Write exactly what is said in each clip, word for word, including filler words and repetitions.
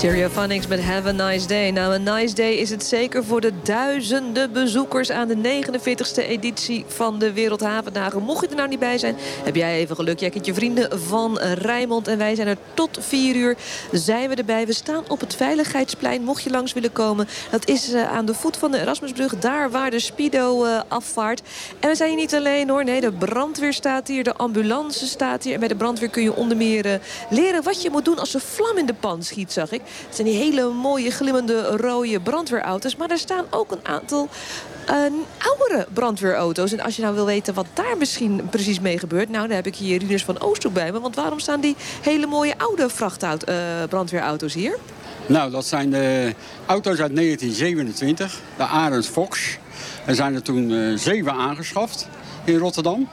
Stereophonics met Have a Nice Day. Nou, een nice day is het zeker voor de duizenden bezoekers aan de negenenveertigste editie van de Wereldhavendagen. Mocht je er nou niet bij zijn, heb jij even geluk. Jij kent je vrienden van Rijnmond en wij zijn er tot vier uur. Zijn we erbij. We staan op het Veiligheidsplein. Mocht je langs willen komen, dat is uh, aan de voet van de Erasmusbrug. Daar waar de Speedo uh, afvaart. En we zijn hier niet alleen hoor. Nee, de brandweer staat hier. De ambulance staat hier. En bij de brandweer kun je onder meer uh, leren wat je moet doen als er vlam in de pan schiet, zag ik. Het zijn die hele mooie glimmende rode brandweerauto's. Maar er staan ook een aantal uh, oudere brandweerauto's. En als je nou wil weten wat daar misschien precies mee gebeurt, nou, dan heb ik hier Rinus van Oosthoek bij me. Want waarom staan die hele mooie oude vrachtauto, uh, brandweerauto's hier? Nou, dat zijn de auto's uit negentien zevenentwintig. De Arends Fox. Er zijn er toen uh, zeven aangeschaft in Rotterdam.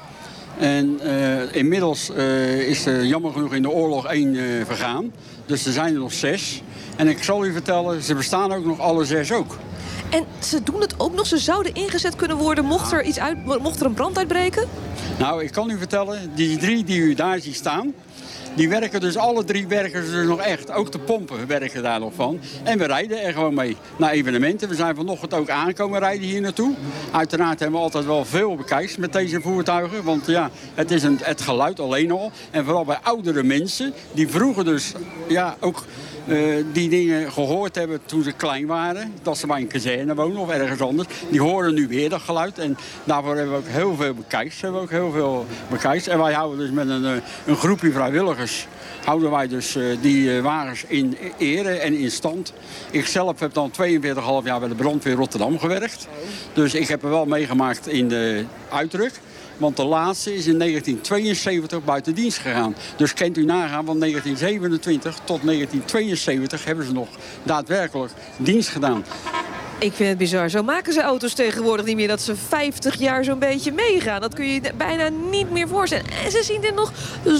En uh, inmiddels uh, is er jammer genoeg in de oorlog één uh, vergaan. Dus er zijn er nog zes. En ik zal u vertellen, ze bestaan ook nog alle zes ook. En ze doen het ook nog? Ze zouden ingezet kunnen worden mocht er, iets uit, mocht er een brand uitbreken? Nou, ik kan u vertellen, die drie die u daar ziet staan, die werken dus, alle drie werken ze dus nog echt. Ook de pompen werken daar nog van. En we rijden er gewoon mee naar evenementen. We zijn vanochtend ook aankomen rijden hier naartoe. Uiteraard hebben we altijd wel veel bekijks met deze voertuigen. Want ja, het is een, het geluid alleen al. En vooral bij oudere mensen, die vroeger dus ja, ook uh, die dingen gehoord hebben toen ze klein waren. Dat ze bij een kazerne wonen of ergens anders. Die horen nu weer dat geluid. En daarvoor hebben we ook heel veel bekijks. Hebben we ook heel veel bekijks. En wij houden dus met een, een groepje vrijwilligers houden wij dus uh, die uh, wagens in ere en in stand. Ik zelf heb dan tweeënveertig komma vijf jaar bij de brandweer Rotterdam gewerkt. Dus ik heb er wel meegemaakt in de uitdruk. Want de laatste is in negentien tweeënzeventig buiten dienst gegaan. Dus kent u nagaan, van negentien zevenentwintig tot negentien tweeënzeventig hebben ze nog daadwerkelijk dienst gedaan. Ik vind het bizar. Zo maken ze auto's tegenwoordig niet meer dat ze vijftig jaar zo'n beetje meegaan. Dat kun je je bijna niet meer voorstellen. En ze zien er nog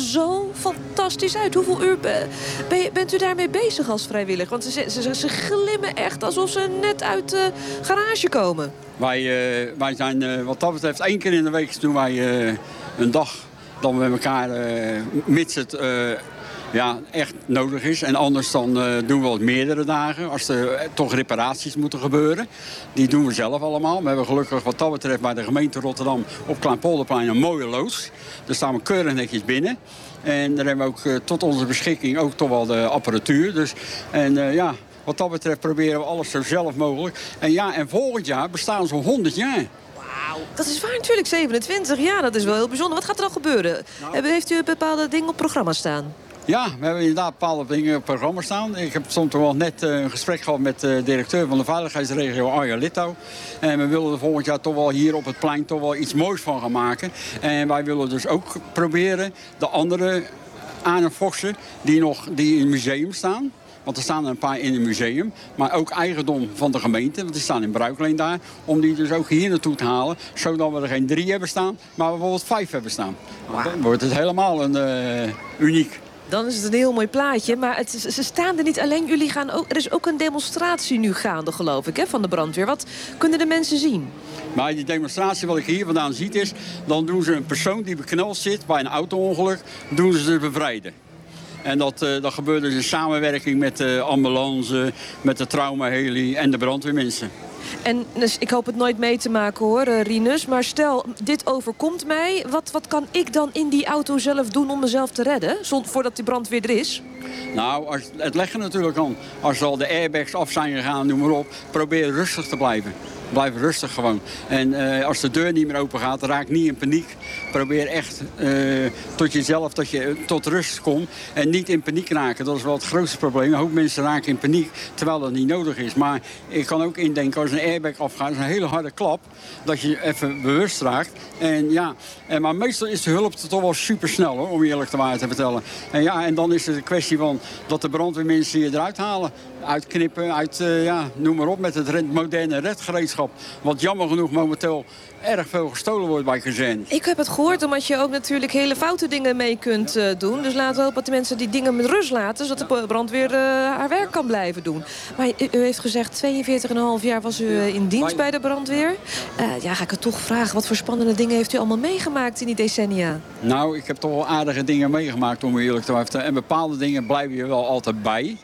zo fantastisch uit. Hoeveel uur ben je, bent u daarmee bezig als vrijwilliger? Want ze, ze, ze glimmen echt alsof ze net uit de garage komen. Wij, uh, wij zijn uh, wat dat betreft één keer in de week doen wij uh, een dag dan we met elkaar, uh, mits het uh, ja, echt nodig is. En anders dan uh, doen we wat meerdere dagen als er uh, toch reparaties moeten gebeuren. Die doen we zelf allemaal. We hebben gelukkig wat dat betreft bij de gemeente Rotterdam op Kleinpolderplein een mooie loods. Daar staan we keurig netjes binnen. En daar hebben we ook uh, tot onze beschikking ook toch wel de apparatuur. Dus, en uh, ja... Wat dat betreft proberen we alles zo zelf mogelijk. En ja, en volgend jaar bestaan ze honderd jaar. Wauw, dat is waar natuurlijk, zevenentwintig. Ja, dat is wel heel bijzonder. Wat gaat er dan gebeuren? Nou. Heeft u bepaalde dingen op programma staan? Ja, we hebben inderdaad bepaalde dingen op programma staan. Ik heb soms wel net een gesprek gehad met de directeur van de veiligheidsregio Arja Litouw. En we willen er volgend jaar toch wel hier op het plein toch wel iets moois van gaan maken. En wij willen dus ook proberen de andere Arends Foxen die nog die in het museum staan. Want er staan er een paar in het museum. Maar ook eigendom van de gemeente. Want die staan in Bruikleen daar. Om die dus ook hier naartoe te halen. Zodat we er geen drie hebben staan. Maar bijvoorbeeld vijf hebben staan. Wow. Dan wordt het helemaal een, uh, uniek. Dan is het een heel mooi plaatje. Maar het, ze staan er niet alleen. Jullie gaan ook, er is ook een demonstratie nu gaande, geloof ik, hè, van de brandweer. Wat kunnen de mensen zien? Maar die demonstratie wat ik hier vandaan ziet is... dan doen ze een persoon die bekneld zit bij een auto-ongeluk... doen ze ze bevrijden. En dat, uh, dat gebeurt dus in samenwerking met de ambulance, met de traumaheli en de brandweermensen. En dus, ik hoop het nooit mee te maken hoor, uh, Rinus. Maar stel, dit overkomt mij. Wat, wat kan ik dan in die auto zelf doen om mezelf te redden? Zond, voordat die brandweer er is? Nou, als, het leggen natuurlijk aan. Als al de airbags af zijn gegaan, noem maar op. Probeer rustig te blijven. Blijf rustig gewoon. En uh, als de deur niet meer open gaat, raak niet in paniek. Probeer echt uh, tot jezelf, dat je tot rust komt. En niet in paniek raken. Dat is wel het grootste probleem. Een hoop mensen raken in paniek, terwijl dat niet nodig is. Maar ik kan ook indenken, als een airbag afgaat, is een hele harde klap. Dat je even bewust raakt. En ja, en, maar meestal is de hulp toch wel supersnel, hoor, om eerlijk de waarheid te vertellen. En ja, en dan is het een kwestie van dat de brandweermensen je eruit halen. Uitknippen, uit, uh, ja, noem maar op, met het moderne redgereedschap. Wat jammer genoeg momenteel erg veel gestolen wordt bij kazernes. Ik heb het gehoord, omdat je ook natuurlijk hele foute dingen mee kunt uh, doen. Dus laten we hopen dat de mensen die dingen met rust laten... zodat de brandweer uh, haar werk kan blijven doen. Maar u, u heeft gezegd, tweeënveertig komma vijf jaar was u uh, in dienst bij de brandweer. Uh, ja, ga ik het toch vragen, wat voor spannende dingen heeft u allemaal meegemaakt in die decennia? Nou, ik heb toch wel aardige dingen meegemaakt, om u eerlijk te zijn. En bepaalde dingen blijven je wel altijd bij.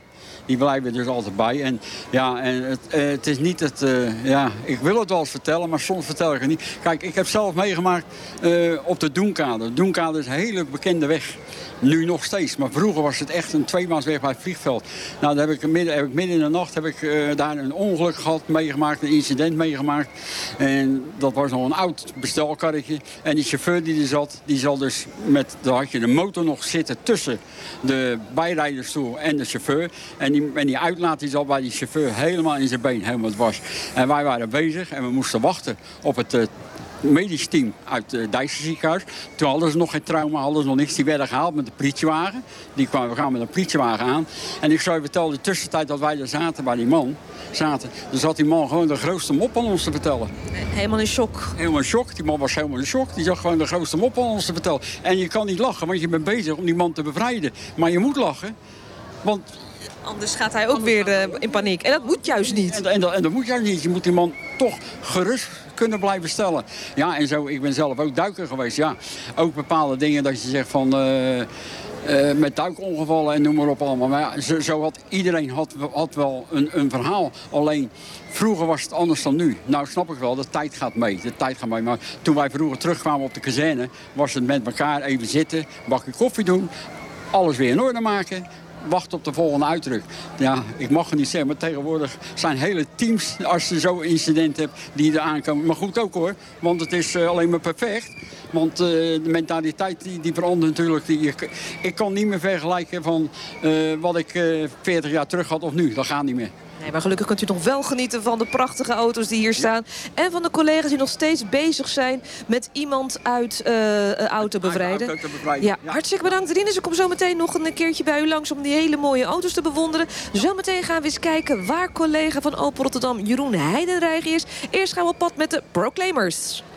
die blijven dus altijd bij. En ja, en het, uh, het is niet het... Uh, ja, ik wil het wel eens vertellen, maar soms vertel ik het niet. Kijk, ik heb zelf meegemaakt uh, op de Doenkade. De Doenkade is een hele bekende weg. Nu nog steeds, maar vroeger was het echt een tweemansweg bij het vliegveld. Nou, dan heb ik midden, heb ik midden in de nacht heb ik, uh, daar een ongeluk gehad, meegemaakt, een incident meegemaakt. En dat was nog een oud bestelkarretje. En die chauffeur die er zat, die zal dus met, daar had je de motor nog zitten tussen de bijrijdersstoel en de chauffeur. En die, en die uitlaat die zat bij die chauffeur helemaal in zijn been, helemaal dwars. En wij waren bezig en we moesten wachten op het uh, medisch team uit het Dijkse ziekenhuis. Toen hadden ze nog geen trauma, hadden ze nog niks. Die werden gehaald met de politiewagen. Die kwamen, we gaan met een politiewagen aan. En ik zou je vertellen, de tussentijd dat wij daar zaten bij die man, zaten, dan zat die man gewoon de grootste mop aan ons te vertellen. Helemaal in shock. Helemaal in shock. Die man was helemaal in shock. Die zag gewoon de grootste mop aan ons te vertellen. En je kan niet lachen, want je bent bezig om die man te bevrijden. Maar je moet lachen, want... Anders gaat hij ook weer uh, in paniek. En dat moet juist niet. En, en, en dat moet juist niet. Je moet die man toch gerust kunnen blijven stellen. Ja, en zo, ik ben zelf ook duiker geweest. Ja, ook bepaalde dingen dat je zegt van... Uh, uh, met duikongevallen en noem maar op allemaal. Maar ja, zo, zo had iedereen had, had wel een, een verhaal. Alleen, vroeger was het anders dan nu. Nou, snap ik wel, de tijd gaat mee. De tijd gaat mee. Maar toen wij vroeger terugkwamen op de kazerne, was het met elkaar even zitten, een bakje koffie doen, alles weer in orde maken, wacht op de volgende uitdruk. Ja, ik mag het niet zeggen, maar tegenwoordig zijn hele teams, als je zo'n incident hebt, die er aankomen. Maar goed ook hoor, want het is uh, alleen maar perfect. Want uh, de mentaliteit die, die verandert natuurlijk. Die, ik, ik kan niet meer vergelijken van uh, wat ik uh, veertig jaar terug had of nu. Dat gaat niet meer. Nee, maar gelukkig kunt u nog wel genieten van de prachtige auto's die hier staan. Ja. En van de collega's die nog steeds bezig zijn met iemand uit uh, auto bevrijden. Auto te bevrijden. Ja, ja. Hartstikke bedankt, Rinus. Ik kom zo meteen nog een keertje bij u langs om die hele mooie auto's te bewonderen. Zometeen gaan we eens kijken waar collega van Opel Rotterdam Jeroen Heidenreich is. Eerst gaan we op pad met de Proclaimers.